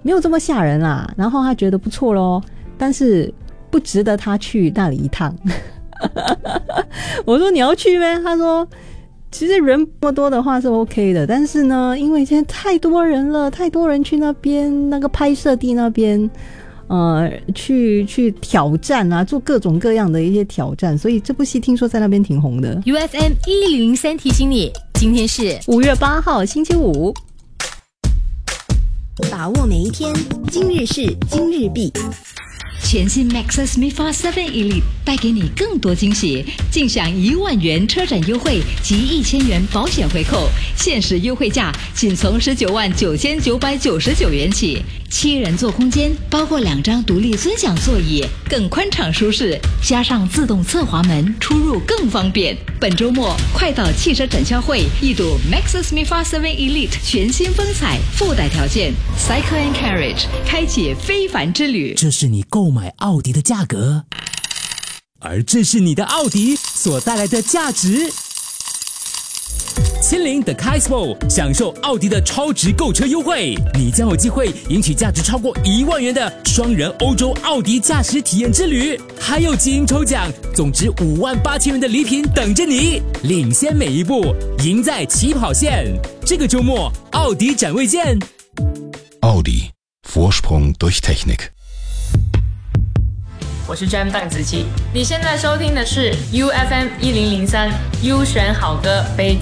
没有这么吓人啦，然后他觉得不错咯，但是不值得他去那里一趟。我说你要去咩？他说其实人那么多的话是 OK 的，但是呢因为现在太多人了，太多人去那边那个拍摄地那边去挑战啊，做各种各样的一些挑战，所以这部戏听说在那边挺红的。 UFM 1003提醒你，今天是 5月8号星期五， 把握每一天，今日事今日毕。 全新 Maxus MIFA 7 Elite 带给你更多惊喜，尽享1万元车展优惠及1000元保险回扣，限时优惠价仅从19万9999元起。7人座空间，包括2张独立尊享座椅，更宽敞舒适，加上自动侧滑门，出入更方便。本周末快到汽车展销会一睹 Maxus MIFA 7 Elite 全新风采，附带条件 Cycle and Carriage 开启非凡之旅。 这是你购买奥迪的价格，而这是你的奥迪所带来的价值。亲临 The Kaismo 享受奥迪的超值购车优惠，你将有机会赢取价值超过1万元的双人欧洲奥迪驾驶体验之旅，还有基因抽奖，总值5万8千元的礼品等着你，领先每一步，赢在起跑线。这个周末奥迪展位见。 奥迪 Vorsprung durch Technik。 我是 Jam 邓紫棋，你现在收听的是 UFM 1003 U 选好歌，北